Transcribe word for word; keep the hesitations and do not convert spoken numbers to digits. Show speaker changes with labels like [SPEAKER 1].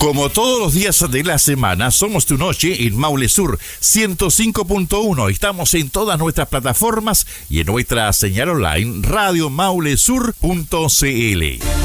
[SPEAKER 1] Como todos los días de la semana, somos tu noche en Maule Sur ciento cinco punto uno. Estamos en todas nuestras plataformas y en nuestra señal online radio maule sur punto c l.